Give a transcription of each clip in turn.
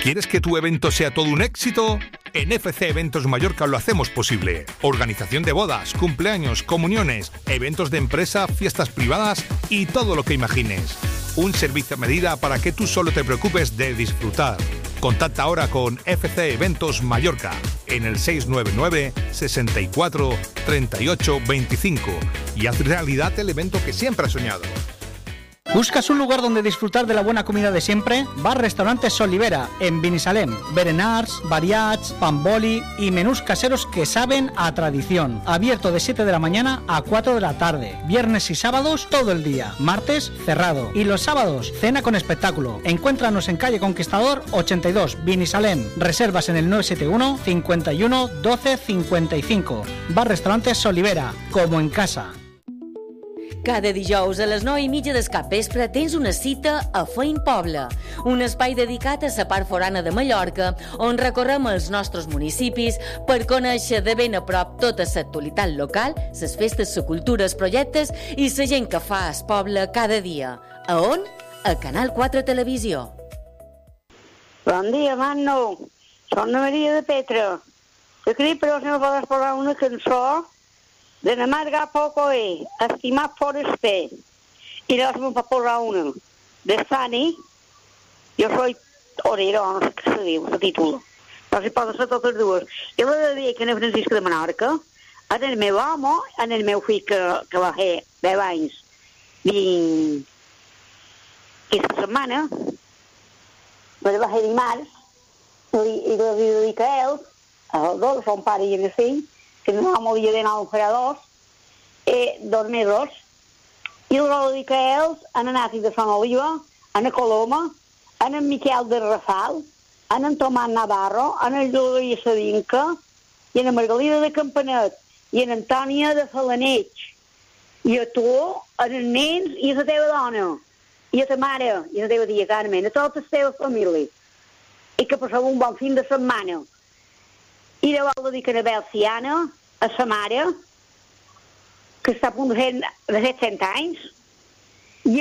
¿Quieres que tu evento sea todo un éxito? En FC Eventos Mallorca lo hacemos posible. Organización de bodas, cumpleaños, comuniones, eventos de empresa, fiestas privadas y todo lo que imagines. Un servicio a medida para que tú solo te preocupes de disfrutar. Contacta ahora con FC Eventos Mallorca en el 699 64 38 25 y haz realidad el evento que siempre has soñado. ¿Buscas un lugar donde disfrutar de la buena comida de siempre? Bar Restaurante Solivera, en Binissalem. Berenars, variats, pamboli y menús caseros que saben a tradición. Abierto de 7 de la mañana a 4 de la tarde. Viernes y sábados todo el día. Martes cerrado. Y los sábados, cena con espectáculo. Encuéntranos en calle Conquistador 82, Binissalem. Reservas en el 971 51 12 55. Bar Restaurante Solivera, como en casa. Cada dijous a les 9:30 del capvespre tens una cita a Feint Poble, un espai dedicat a la part forana de Mallorca, on recorrem els nostres municipis per conèixer de ben a prop tota l'actualitat local, les festes, la cultura, els projectes i la gent que fa el poble cada dia. A on? A Canal 4 Televisió. Bon dia, Manu. Soc la Maria de Petra. Te crec, però si me podes posar una cançó de la Marga Pocoé, Estimat Foraster. Y luego me va a poner una de Fanny. Yo soy torero, no sé què se diu, el títol. Però si poden ser totes dues. Jo la dedico a Francisco de Menorca, en el meu home, en el meu fill que va fer 10 anys. I aquesta setmana, me va fer dimarts, i la dedico a ells, als dos, son pare i el fill, que no m'havia d'anar a operadors, 2 mesos, i la dedico a ells, a Nati de Sant Oliva, a na Coloma, a en Miquel de Rafal, a en Tomàs Navarro, a en Lluís Savinca, i a na Margalida de Campanet, i a Antònia de Falaneig, i a tu, a els nens i a la teva dona, i a ta mare, i a la teva tia Carmen, a tota la teva família, i que passeu un bon fin de setmana. I la vol dedicar a Belciana, a sa mare, que està a punt de fer 100 anys, i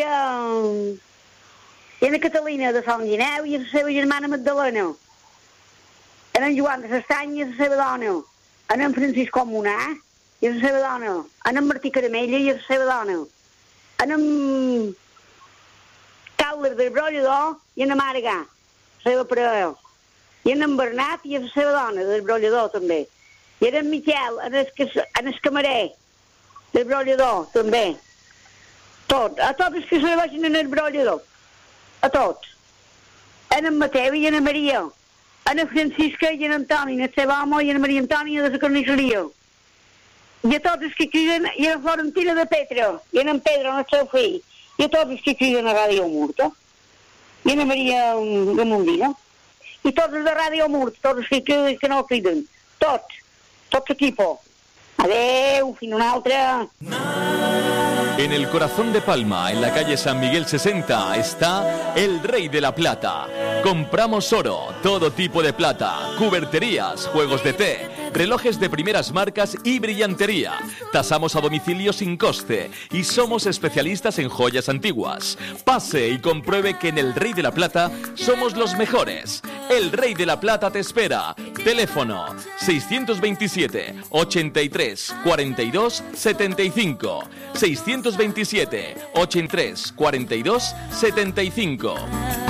a Catalina de Sant Guineu i a la seva germana Magdalena, a en Joan de Sestany i a la seva dona, a en Francisco Monà i a la seva dona, a en Martí Caramella i a la seva dona, a en Cauler del Brollador i a en Marga, la seva parella, i en Bernat i a la seva dona, del Brollador també. I en Miquel, en el camarer del Brollador també. Tot, a tots els que se vagin en el Brollador. A tots. En Mateu i en Maria. En Francisca i en Antoni, en el seu home i en Maria Antònia de la carnisseria. I a tots els que criden, i a la Florentina de Petra, i en Pedro, el seu fill. I a tots els que criden a Ràdio Murta. I en Maria de Mondina. Y todos de Radio Murta, todos que no criden, todo equipo. Adeu, fin una otra. En el corazón de Palma, en la calle San Miguel 60, está El Rey de la Plata. Compramos oro, todo tipo de plata, cuberterías, juegos de té, relojes de primeras marcas y brillantería. Tasamos a domicilio sin coste y somos especialistas en joyas antiguas. Pase y compruebe que en El Rey de la Plata somos los mejores. El Rey de la Plata te espera. Teléfono 627 83 42 75. 627 83 42 75.